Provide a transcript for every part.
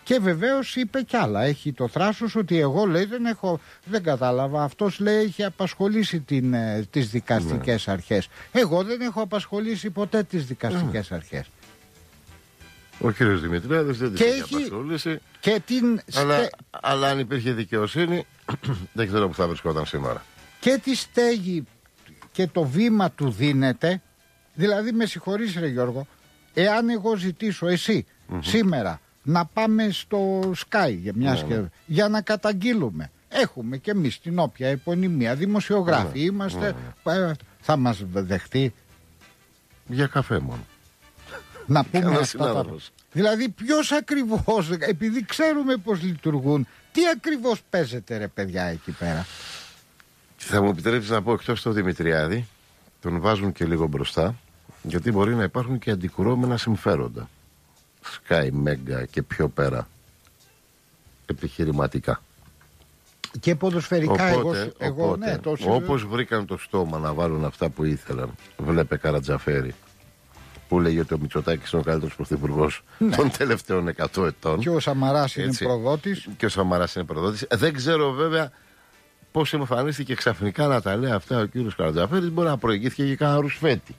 Και βεβαίως είπε κι άλλα. Έχει το θράσος ότι εγώ, λέει, δεν κατάλαβα. Αυτός, λέει, έχει απασχολήσει τις δικαστικές αρχές. Εγώ δεν έχω απασχολήσει ποτέ τις δικαστικές αρχές. Ο κύριος Δημητριάδης δεν την έχει απασχολήσει. Αλλά αν υπήρχε δικαιοσύνη, δεν ξέρω που θα βρισκόταν σήμερα. Και τη στέγη και το βήμα του δίνεται. Δηλαδή, με συγχωρείς, ρε Γιώργο, εάν εγώ ζητήσω εσύ σήμερα να πάμε στο Sky για να καταγγείλουμε. Έχουμε και εμείς την όποια επωνυμία, δημοσιογράφοι είμαστε, θα μας δεχτεί? Για καφέ μόνο. Να πούμε αυτά. Δηλαδή ποιος ακριβώς, επειδή ξέρουμε πως λειτουργούν, τι ακριβώς παίζεται, ρε παιδιά, εκεί πέρα? Θα μου επιτρέψεις να πω, εκτός το Δημητριάδη, τον βάζουν και λίγο μπροστά, γιατί μπορεί να υπάρχουν και αντικρουόμενα συμφέροντα. Sky, Mega και πιο πέρα επιχειρηματικά. Και ποδοσφαιρικά. Οπότε, όπως βρήκαν το στόμα να βάλουν αυτά που ήθελαν. Βλέπε Καρατζαφέρη, που λέγει ότι ο Μητσοτάκης είναι ο καλύτερος πρωθυπουργός των τελευταίων 100 ετών. Και ο Σαμαράς είναι προδότης. Δεν ξέρω βέβαια πώς εμφανίστηκε ξαφνικά να τα λέει αυτά ο κύριος Καρατζαφέρης. Μπορεί να προηγήθηκε και κανένα ρουσφέτη.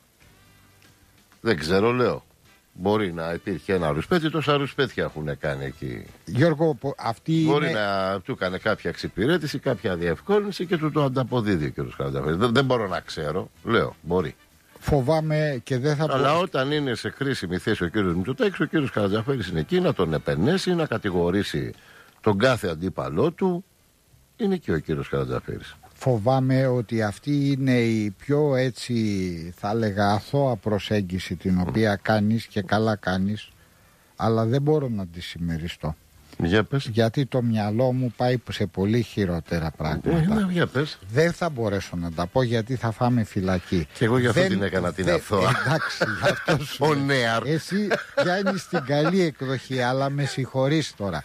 Δεν ξέρω, λέω. Μπορεί να υπήρχε ένα ρουσπέτη, τόσα ρουσπέτια έχουν κάνει εκεί. Γιώργο, μπορεί να του έκανε κάποια εξυπηρέτηση, κάποια διευκόλυνση και του το ανταποδίδει ο κύριος Καρατζαφέρης. Δεν μπορώ να ξέρω, λέω, μπορεί. Φοβάμαι και δεν θα πω. Αλλά όταν είναι σε κρίσιμη θέση ο κύριος Μητσοτάκης, ο κύριος Καρατζαφέρης είναι εκεί να τον επενέσει, να κατηγορήσει τον κάθε αντίπαλό του. Είναι και ο κύριος Καρατζαφέρης. Φοβάμαι ότι αυτή είναι η πιο, έτσι θα έλεγα, αθώα προσέγγιση την οποία κάνεις και καλά κάνεις, αλλά δεν μπορώ να τη συμμεριστώ. Για πες. Γιατί το μυαλό μου πάει σε πολύ χειρότερα πράγματα. Για πες. Δεν θα μπορέσω να τα πω γιατί θα φάμε φυλακή. Και εγώ γι' αυτό την έκανα την αθώα. Εντάξει, γι' αυτό σου. Ο νέαρ. Εσύ πιάνεις την καλή εκδοχή, αλλά με συγχωρείς τώρα.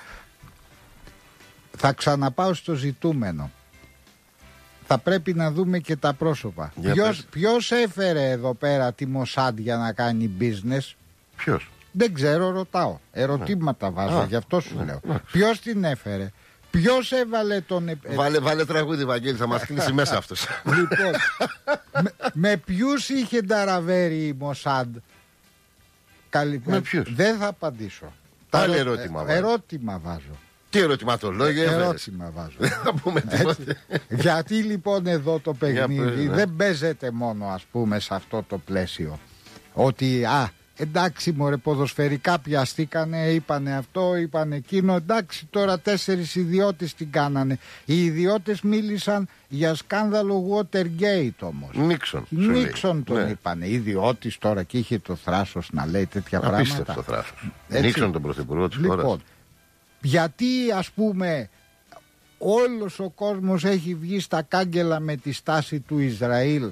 Θα ξαναπάω στο ζητούμενο. Θα πρέπει να δούμε και τα πρόσωπα. Ποιος έφερε εδώ πέρα τη Μοσάντ για να κάνει business? Ποιος? Δεν ξέρω, ρωτάω. Ερωτήματα βάζω, γι' αυτό σου λέω. Ποιος την έφερε? Ποιος έβαλε τον... Βάλε τραγούδι, Βαγγέλη, θα μας κλείσει μέσα αυτός. Λοιπόν, με ποιους είχε νταραβέρει η Μοσάντ? Με ποιους? Δεν θα απαντήσω. Πάλι ερώτημα βάζω. Τι ερωτηματολόγιο έφερες? Ερώτημα βάζω. Δεν θα πούμε τίποτα. Γιατί λοιπόν εδώ το παιχνίδι δεν παίζεται μόνο, ας πούμε, σε αυτό το πλαίσιο. Ότι εντάξει μωρέ, ποδοσφαιρικά πιαστήκανε, είπανε αυτό, είπανε εκείνο. Εντάξει, τώρα 4 ιδιώτες την κάνανε. Οι ιδιώτες μίλησαν για σκάνδαλο Watergate όμως. Νίξον τον είπανε. Ιδιώτης τώρα και είχε το θράσος να λέει τέτοια πράγματα. Απίστευτο θράσος. Νίξον τον πρωθυπουργό της χώρας. Γιατί, ας πούμε, όλος ο κόσμος έχει βγει στα κάγκελα με τη στάση του Ισραήλ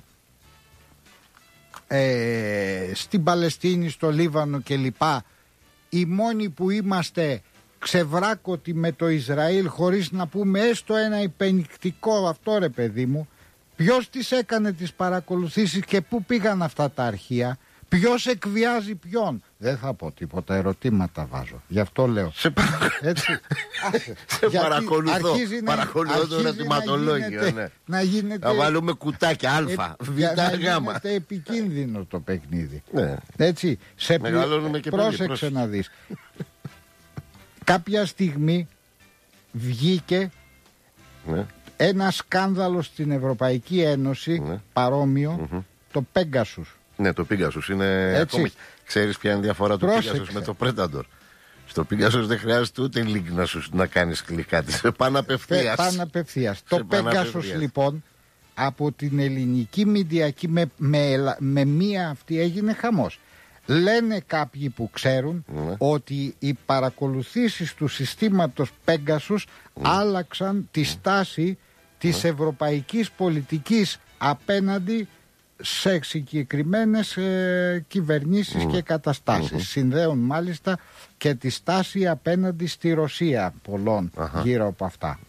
στην Παλαιστίνη, στο Λίβανο κλπ. Οι μόνοι που είμαστε ξεβράκωτοι με το Ισραήλ, χωρίς να πούμε έστω ένα υπενικτικό αυτό, ρε παιδί μου, ποιος τις έκανε τις παρακολουθήσεις και πού πήγαν αυτά τα αρχεία? Ποιος εκβιάζει ποιον? Δεν θα πω τίποτα, ερωτήματα βάζω. Γι' αυτό λέω. Έτσι. Σε παρακολουθώ. Παρακολουθώ το ερωτηματολόγιο. Να γίνεται. Να βάλουμε κουτάκια Α, Β, Γ. Να γίνεται επικίνδυνο το παιχνίδι. Έτσι. Μεγαλώνουμε και πρόσεξε να δεις. Κάποια στιγμή βγήκε ένα σκάνδαλο στην Ευρωπαϊκή Ένωση παρόμοιο, το Pegasus. Ναι, το Pegasus είναι. Ακόμη, ξέρεις ποια είναι η διαφορά του Pegasus με το Predator? Στο Pegasus δεν χρειάζεται ούτε link να κάνεις κλικάτι. Σε πάνε απευθείας. Το Pegasus λοιπόν από την ελληνική μηντιακή με μία αυτή έγινε χαμός. Λένε κάποιοι που ξέρουν ότι οι παρακολουθήσεις του συστήματος Pegasus άλλαξαν τη στάση της ευρωπαϊκής πολιτικής απέναντι σε συγκεκριμένες κυβερνήσεις και καταστάσεις. Συνδέουν μάλιστα και τη στάση απέναντι στη Ρωσία πολλών γύρω από αυτά.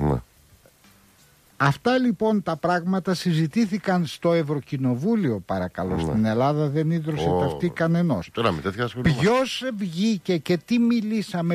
Αυτά λοιπόν τα πράγματα συζητήθηκαν στο Ευρωκοινοβούλιο, παρακαλώ. Στην Ελλάδα δεν ίδρωσε ταυτή κανενός. Ποιος βγήκε και τι μιλήσαμε?